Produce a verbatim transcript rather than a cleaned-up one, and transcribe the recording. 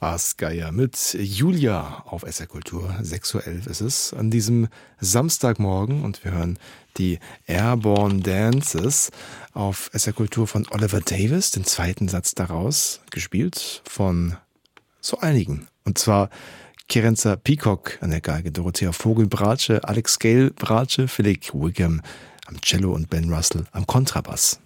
Aasgeier mit Julia auf S R Kultur. sechs Uhr elf ist es an diesem Samstagmorgen und wir hören die Airborne Dances auf S R Kultur von Oliver Davis, den zweiten Satz daraus, gespielt von so einigen. Und zwar Kerenza Peacock an der Geige, Dorothea Vogel-Bratsche, Alex Gale-Bratsche, Philip Wiggum am Cello und Ben Russell am Kontrabass.